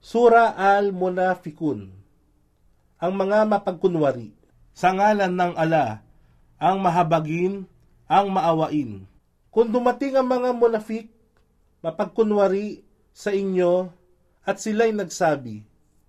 Sura al-Munafikun, ang mga mapagkunwari. Sa ngalan ng Allah, ang mahabagin, ang maawain. Kung dumating ang mga munafik, mapagkunwari sa inyo, at sila'y nagsabi,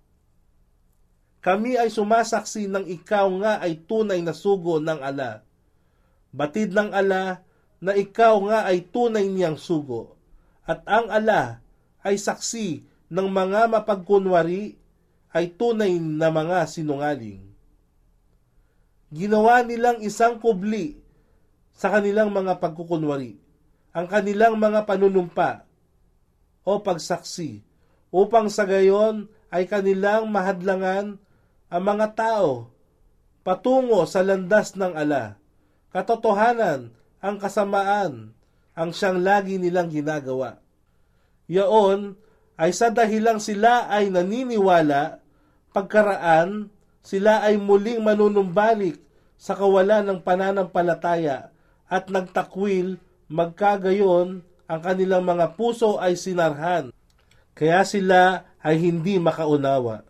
kami ay sumasaksi ng ikaw nga ay tunay na sugo ng Allah. Batid ng Allah na ikaw nga ay tunay niyang sugo, at ang Allah ay saksi ng mga mapagkunwari ay tunay na mga sinungaling. Ginawa nilang isang kubli sa kanilang mga pagkukunwari, ang kanilang mga panunumpa o pagsaksi, upang sa gayon ay kanilang mahadlangan ang mga tao patungo sa landas ng Allah. Katotohanan, ang kasamaan, ang siyang lagi nilang ginagawa. Yaon ay sa dahilang sila ay naniniwala, pagkaraan sila ay muling manunumbalik sa kawalan ng pananampalataya at nagtakwil, magkagayon ang kanilang mga puso ay sinarhan, kaya sila ay hindi makaunawa.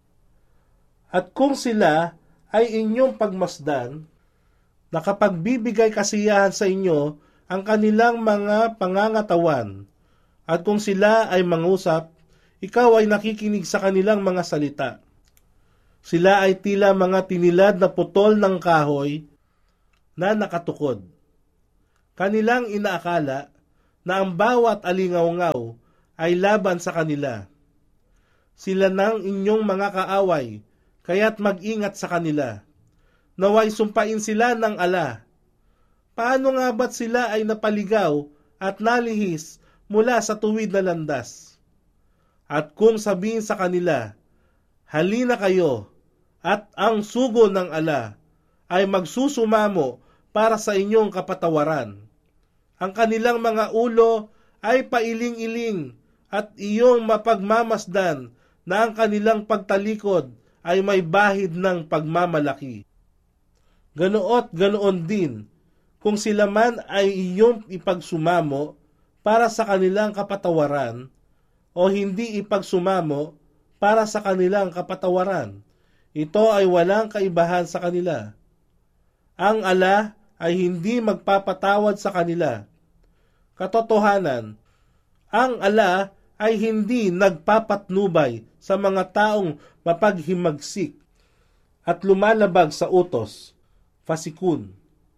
At kung sila ay inyong pagmasdan, nakapagbibigay kasiyahan sa inyo ang kanilang mga pangangatawan, at kung sila ay mangusap, ikaw ay nakikinig sa kanilang mga salita. Sila ay tila mga tinilad na putol ng kahoy na nakatukod. Kanilang inaakala na ang bawat alingaw-ngaw ay laban sa kanila. Sila ng inyong mga kaaway, kaya't mag-ingat sa kanila. Naway sumpain sila ng Allah. Paano nga ba't sila ay napaligaw at nalihis mula sa tuwid na landas? At kung sabihin sa kanila, halina kayo, at ang sugo ng Allah ay magsusumamo para sa inyong kapatawaran. Ang kanilang mga ulo ay pailing-iling at iyong mapagmamasdan na ang kanilang pagtalikod ay may bahid ng pagmamalaki. Ganoot ganoon din kung sila man ay iyong ipagsumamo para sa kanilang kapatawaran o hindi ipagsumamo para sa kanilang kapatawaran. Ito ay walang kaibahan sa kanila. Ang Allah ay hindi magpapatawad sa kanila. Katotohanan, ang Allah ay hindi nagpapatnubay sa mga taong mapaghimagsik at lumalabag sa utos, fasikun.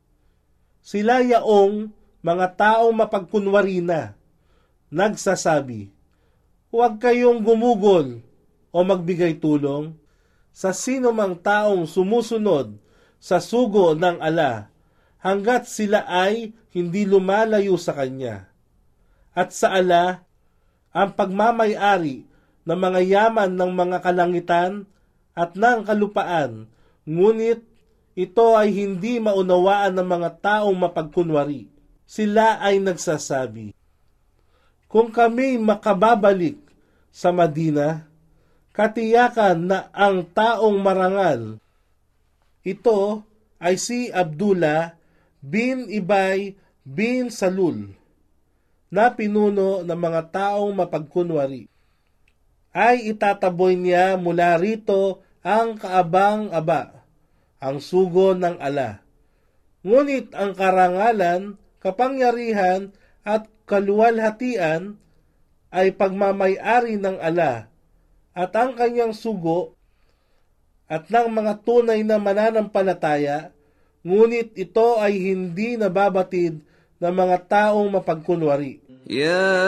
Sila yaong mga taong mapagkunwari na, nagsasabi, huwag kayong gumugol o magbigay tulong sa sino mang taong sumusunod sa sugo ng Allah hanggat sila ay hindi lumalayo sa Kanya. At sa Allah, ang pagmamay-ari ng mga yaman ng mga kalangitan at ng kalupaan, ngunit ito ay hindi maunawaan ng mga taong mapagkunwari. Sila ay nagsasabi, kung kami makababalik sa Madina, katiyakan na ang taong marangal, ito ay si Abdullah bin Ibay bin Salul, na pinuno ng mga taong mapagkunwari, ay itataboy niya mula rito ang kaabang-aba, ang sugo ng Allah. Ngunit ang karangalan, kapangyarihan at kaluwalhatian ay pagmamay-ari ng Allah, at ang kanyang sugo at ng mga tunay na mananampalataya, ngunit ito ay hindi nababatid ng mga taong mapagkunwari.